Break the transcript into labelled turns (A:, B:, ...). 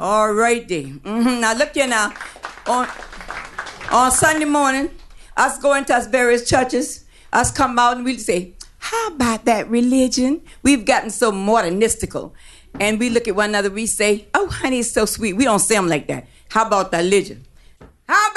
A: All righty. Now look here now. On Sunday morning, us go into us various churches, us come out and we'll say, how about that religion? We've gotten so modernistical. And we look at one another, we say, oh, honey, it's so sweet. We don't say them like that. How about that religion? How